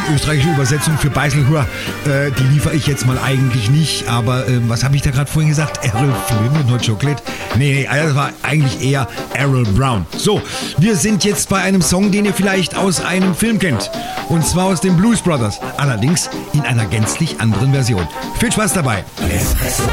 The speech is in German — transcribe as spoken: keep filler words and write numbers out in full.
österreichische Übersetzung für Beiselhur, äh, die liefere ich jetzt mal eigentlich nicht, aber äh, was habe ich da gerade vorhin gesagt? Errol Flynn und Hot Chocolate? Nee, nee, das war eigentlich eher Errol Brown. So, wir sind jetzt bei einem Song, den ihr vielleicht aus einem Film kennt. Und zwar aus den Blues Brothers. Allerdings in einer gänzlich anderen Version. Viel Spaß dabei.